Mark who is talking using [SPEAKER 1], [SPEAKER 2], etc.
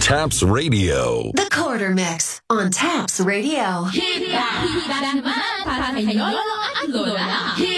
[SPEAKER 1] Taps Radio.
[SPEAKER 2] The Quarter Mix on Taps Radio.
[SPEAKER 3] Hita naman para sa inyo at lola.